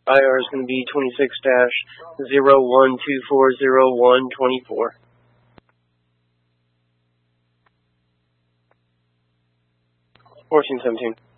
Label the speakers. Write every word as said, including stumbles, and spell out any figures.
Speaker 1: I R is going to be twenty-six dash zero one two four zero one twenty-four. fourteen seventeen.